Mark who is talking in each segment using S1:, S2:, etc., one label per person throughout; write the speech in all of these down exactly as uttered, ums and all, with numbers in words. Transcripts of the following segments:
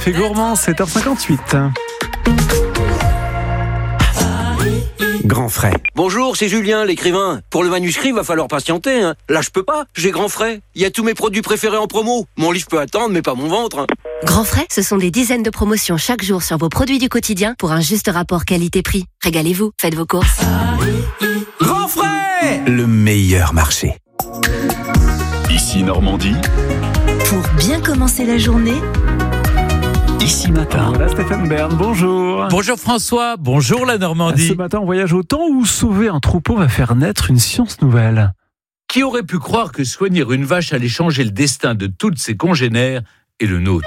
S1: Fait gourmand, sept heures cinquante-huit. Grand frais.
S2: Bonjour, c'est Julien, l'écrivain. Pour le manuscrit, va falloir patienter. Hein. Là, je peux pas. J'ai Grand frais. Il y a tous mes produits préférés en promo. Mon livre peut attendre, mais pas mon ventre. Hein.
S3: Grand frais, ce sont des dizaines de promotions chaque jour sur vos produits du quotidien pour un juste rapport qualité-prix. Régalez-vous, faites vos courses.
S1: Grand frais, le meilleur marché.
S4: Ici Normandie.
S5: Pour bien commencer la journée,
S4: Ici Matin.
S1: Voilà Stéphane Bern, bonjour.
S6: Bonjour François, bonjour la Normandie.
S1: Ce matin, on voyage au temps où sauver un troupeau va faire naître une science nouvelle.
S6: Qui aurait pu croire que soigner une vache allait changer le destin de toutes ses congénères et le nôtre?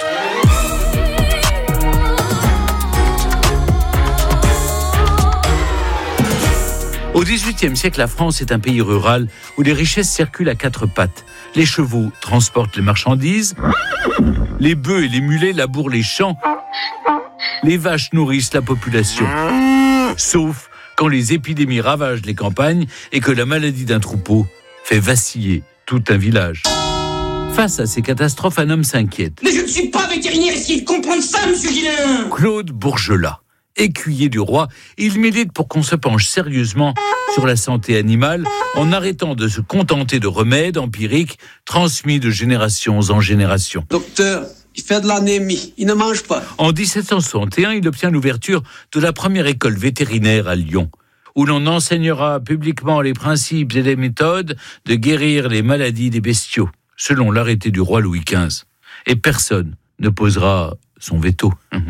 S6: Au dix-huitième siècle, la France est un pays rural où les richesses circulent à quatre pattes. Les chevaux transportent les marchandises, les bœufs et les mulets labourent les champs, les vaches nourrissent la population. Sauf quand les épidémies ravagent les campagnes et que la maladie d'un troupeau fait vaciller tout un village. Face à ces catastrophes, un homme s'inquiète.
S7: Mais je ne suis pas vétérinaire, essayez de comprendre ça, monsieur Guillain.
S6: Claude Bourgelat, écuyer du roi, il milite pour qu'on se penche sérieusement sur la santé animale en arrêtant de se contenter de remèdes empiriques transmis de génération en génération.
S8: Docteur, il fait de l'anémie, il ne mange pas.
S6: En dix-sept cent soixante et un, il obtient l'ouverture de la première école vétérinaire à Lyon, où l'on enseignera publiquement les principes et les méthodes de guérir les maladies des bestiaux, selon l'arrêté du roi Louis quinze. Et personne ne posera son veto.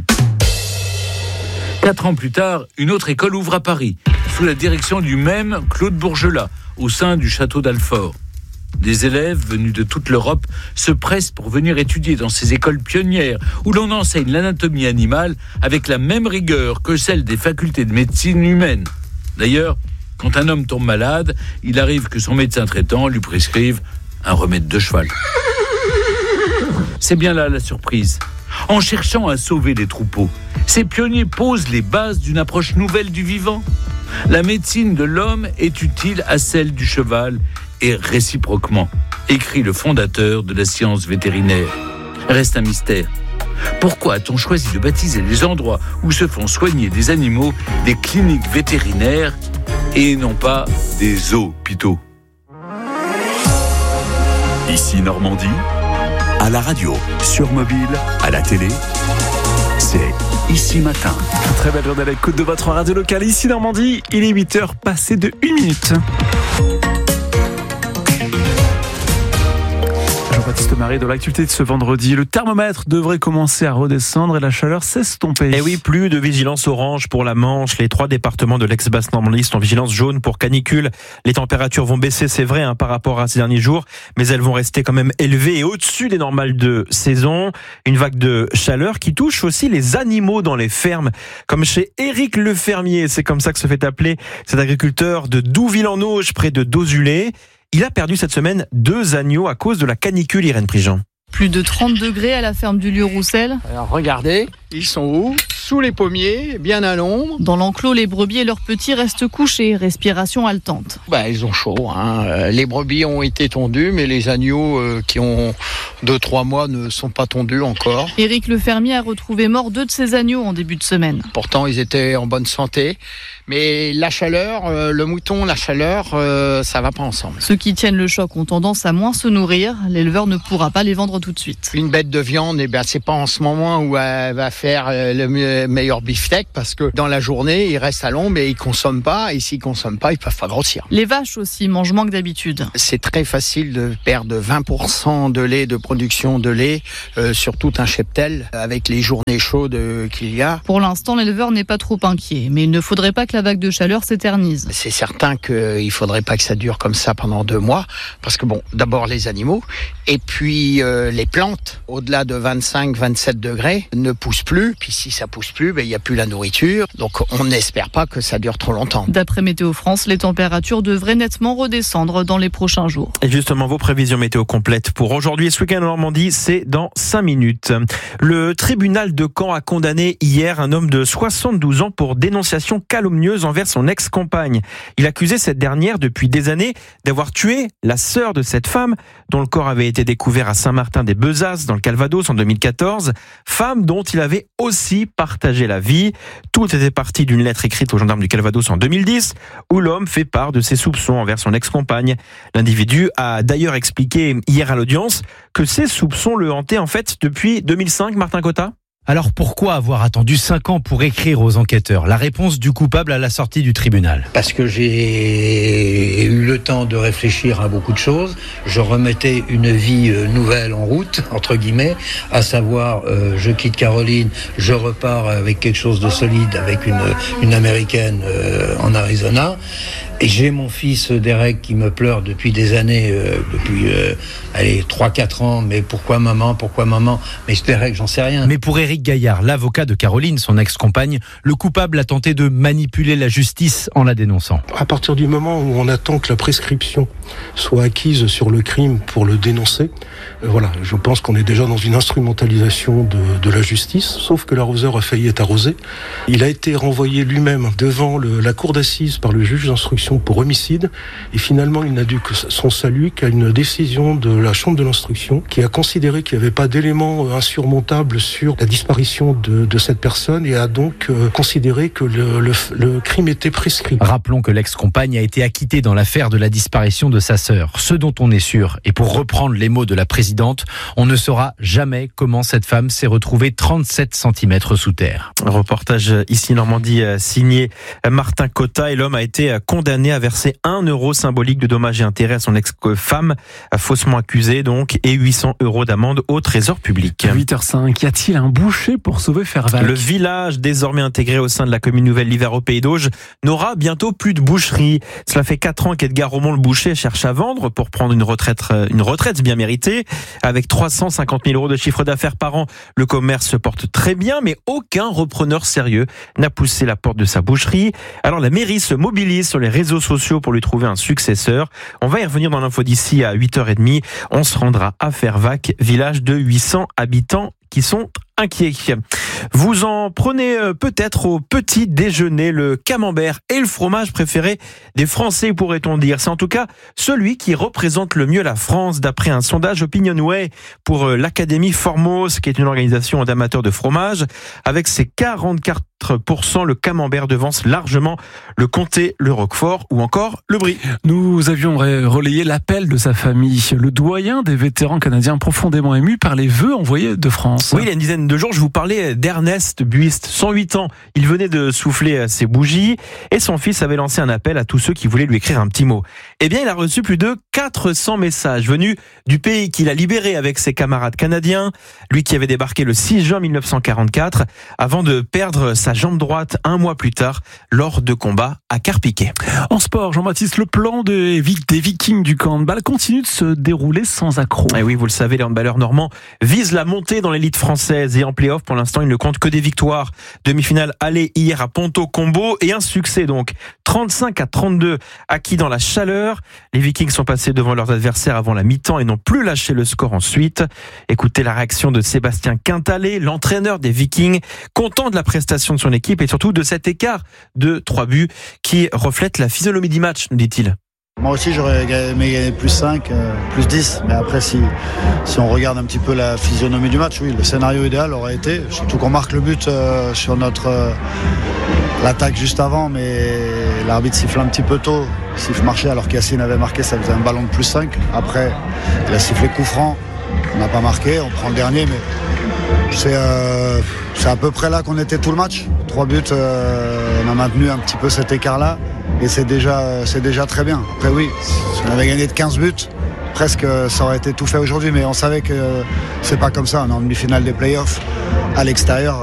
S6: Quatre ans plus tard, une autre école ouvre à Paris, sous la direction du même Claude Bourgelat, au sein du château d'Alfort. Des élèves venus de toute l'Europe se pressent pour venir étudier dans ces écoles pionnières, où l'on enseigne l'anatomie animale avec la même rigueur que celle des facultés de médecine humaine. D'ailleurs, quand un homme tombe malade, il arrive que son médecin traitant lui prescrive un remède de cheval. C'est bien là la surprise. En cherchant à sauver les troupeaux, ces pionniers posent les bases d'une approche nouvelle du vivant. La médecine de l'homme est utile à celle du cheval et réciproquement, écrit le fondateur de la science vétérinaire. Reste un mystère. Pourquoi a-t-on choisi de baptiser les endroits où se font soigner des animaux des cliniques vétérinaires et non pas des hôpitaux?
S4: Ici Normandie. À la radio, sur mobile, à la télé, c'est Ici Matin.
S1: Très belle journée à l'écoute de votre radio locale. Ici Normandie, il est huit heures passées de une minute. Jean-Baptiste Marie, de l'actualité de ce vendredi, le thermomètre devrait commencer à redescendre et la chaleur s'estomper.
S9: Et oui, plus de vigilance orange pour la Manche. Les trois départements de l'ex-Basse Normandie sont en vigilance jaune pour canicule. Les températures vont baisser, c'est vrai, hein, par rapport à ces derniers jours, mais elles vont rester quand même élevées et au-dessus des normales de saison. Une vague de chaleur qui touche aussi les animaux dans les fermes, comme chez Éric le fermier. C'est comme ça que se fait appeler cet agriculteur de Douville-en-Auge, près de Dozulé. Il a perdu cette semaine deux agneaux à cause de la canicule, Irène Prigent.
S10: Plus de trente degrés à la ferme du Lieu-Roussel.
S11: Alors regardez, ils sont où? Sous les pommiers, bien à l'ombre.
S10: Dans l'enclos, les brebis et leurs petits restent couchés, respiration haletante.
S11: Bah, ils ont chaud. Hein. Les brebis ont été tondues, mais les agneaux euh, qui ont deux trois mois ne sont pas tondus encore.
S10: Éric le fermier a retrouvé mort deux de ses agneaux en début de semaine.
S11: Pourtant, ils étaient en bonne santé. Mais la chaleur, euh, le mouton, la chaleur, euh, ça va pas ensemble.
S10: Ceux qui tiennent le choc ont tendance à moins se nourrir. L'éleveur ne pourra pas les vendre tout de suite.
S11: Une bête de viande, eh ben, c'est pas en ce moment où elle va faire le meilleur beefsteak, parce que dans la journée, ils restent à l'ombre et ils consomment pas. Et s'ils consomment pas, ils peuvent pas grossir.
S10: Les vaches aussi mangent moins que d'habitude.
S11: C'est très facile de perdre vingt pour cent de lait, de production de lait, euh, sur tout un cheptel, avec les journées chaudes euh, qu'il y a.
S10: Pour l'instant, l'éleveur n'est pas trop inquiet, mais il ne faudrait pas que la vague de chaleur s'éternise.
S11: C'est certain qu'il faudrait pas que ça dure comme ça pendant deux mois, parce que bon, d'abord les animaux, et puis euh, les plantes, au-delà de vingt-cinq à vingt-sept degrés, ne poussent plus, puis si ça pousse bouge plus, ben, il n'y a plus la nourriture. Donc on n'espère pas que ça dure trop longtemps.
S10: D'après Météo France, les températures devraient nettement redescendre dans les prochains jours.
S9: Et justement, vos prévisions météo complètes pour aujourd'hui et ce week-end en Normandie, c'est dans cinq minutes. Le tribunal de Caen a condamné hier un homme de soixante-douze ans pour dénonciation calomnieuse envers son ex-compagne. Il accusait cette dernière depuis des années d'avoir tué la sœur de cette femme, dont le corps avait été découvert à Saint-Martin-des-Bezas, dans le Calvados, en deux mille quatorze. Femme dont il avait aussi partagé la vie. Tout était parti d'une lettre écrite aux gendarmes du Calvados en deux mille dix, où l'homme fait part de ses soupçons envers son ex-compagne. L'individu a d'ailleurs expliqué hier à l'audience que ses soupçons le hantaient en fait depuis deux mille cinq, Martin Cotta.
S12: Alors pourquoi avoir attendu cinq ans pour écrire aux enquêteurs? La réponse du coupable à la sortie du tribunal.
S13: Parce que j'ai eu le temps de réfléchir à beaucoup de choses. Je remettais une vie nouvelle en route, entre guillemets, à savoir euh, je quitte Caroline, je repars avec quelque chose de solide, avec une, une américaine euh, en Arizona. Et j'ai mon fils Derek qui me pleure depuis des années, euh, depuis euh, allez, trois quatre ans. Mais pourquoi maman, pourquoi maman? Mais Derek, j'en sais rien.
S12: Mais pour Éric Gaillard, l'avocat de Caroline, son ex-compagne, le coupable a tenté de manipuler la justice en la dénonçant.
S14: À partir du moment où on attend que la prescription soit acquise sur le crime pour le dénoncer, euh, voilà, je pense qu'on est déjà dans une instrumentalisation de, de la justice, sauf que l'arroseur a failli être arrosé. Il a été renvoyé lui-même devant le, la cour d'assises par le juge d'instruction pour homicide, et finalement il n'a dû que son salut qu'à une décision de la chambre de l'instruction qui a considéré qu'il n'y avait pas d'éléments insurmontables sur la disparition de, de cette personne et a donc euh, considéré que le, le, le crime était prescrit.
S12: Rappelons que l'ex-compagne a été acquittée dans l'affaire de la disparition de sa sœur. Ce dont on est sûr, et pour reprendre les mots de la présidente, on ne saura jamais comment cette femme s'est retrouvée trente-sept centimètres sous terre.
S9: Un reportage ici Normandie signé Martin Cotta, et l'homme a été condamné à verser un euro symbolique de dommages et intérêts à son ex-femme, faussement accusée donc, et huit cents euros d'amende au trésor public.
S1: huit heures cinq, y a-t-il un boucher pour sauver Fervaques?
S9: Le village, désormais intégré au sein de la commune nouvelle l'hiver au Pays d'Auge, n'aura bientôt plus de boucherie. Cela fait quatre ans qu'Edgar Romont, le boucher, cherche à vendre pour prendre une retraite, une retraite bien méritée. Avec trois cent cinquante mille euros de chiffre d'affaires par an, le commerce se porte très bien, mais aucun repreneur sérieux n'a poussé la porte de sa boucherie. Alors la mairie se mobilise sur les réseaux sociaux pour lui trouver un successeur. On va y revenir dans l'info d'ici à huit heures trente. On se rendra à Fervaques, village de huit cents habitants qui sont inquiets. Vous en prenez peut-être au petit déjeuner, le camembert et le fromage préféré des Français, pourrait-on dire. C'est en tout cas celui qui représente le mieux la France, d'après un sondage Opinionway pour l'Académie Formose, qui est une organisation d'amateurs de fromage. Avec ses quarante-quatre pour cent, le camembert devance largement le comté, le roquefort ou encore le brie.
S1: Nous avions relayé l'appel de sa famille, le doyen des vétérans canadiens profondément ému par les vœux envoyés de France.
S9: Oui, il y a une dizaine de jours, je vous parlais d'Ernest Buist, cent huit ans. Il venait de souffler ses bougies et son fils avait lancé un appel à tous ceux qui voulaient lui écrire un petit mot. Eh bien, il a reçu plus de quatre cents messages venus du pays qu'il a libéré avec ses camarades canadiens, lui qui avait débarqué le six juin mille neuf cent quarante-quatre, avant de perdre sa jambe droite un mois plus tard lors de combats à Carpiquet.
S1: En sport, Jean-Baptiste, le plan des, des Vikings du handball continue de se dérouler sans accroc.
S9: Et oui, vous le savez, les handballeurs normands visent la montée dans l'élite française et en play-off, pour l'instant, ils ne comptent que des victoires. Demi-finale aller hier à Ponto Combo et un succès donc, trente-cinq à trente-deux acquis dans la chaleur. Les Vikings sont passés devant leurs adversaires avant la mi-temps et n'ont plus lâché le score ensuite. Écoutez la réaction de Sébastien Quintalé, l'entraîneur des Vikings, content de la prestation de son équipe et surtout de cet écart de trois buts qui reflète la physionomie du match, nous dit-il.
S15: Moi aussi j'aurais aimé gagner plus cinq, euh, plus dix, mais après si, si on regarde un petit peu la physionomie du match, oui, le scénario idéal aurait été, surtout qu'on marque le but euh, sur notre euh, l'attaque juste avant, mais l'arbitre siffle un petit peu tôt, il siffle marché alors qu'Yacine avait marqué, ça faisait un ballon de plus cinq. Après il a sifflé coup franc, on n'a pas marqué, on prend le dernier, mais c'est, euh, c'est à peu près là qu'on était tout le match. Trois buts, euh, on a maintenu un petit peu cet écart-là et c'est déjà, c'est déjà très bien. Après oui, si on avait gagné de quinze buts, presque ça aurait été tout fait aujourd'hui, mais on savait que c'est pas comme ça. On est en demi-finale des playoffs à l'extérieur.